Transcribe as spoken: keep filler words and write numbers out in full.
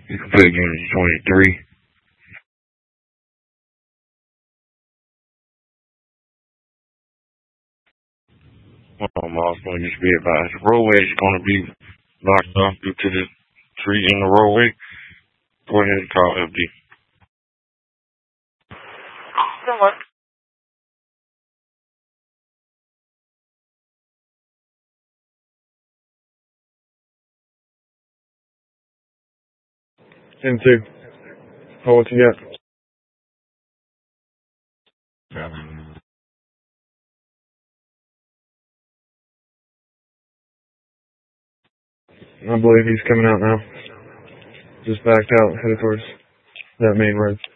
You can put unit twenty-three. Um, also, you should be advised. The roadway is going to be blocked off due to the tree in the roadway. Go ahead and call F D. What? ten two. Oh, what you got? I believe he's coming out now. Just backed out, headed towards that main road.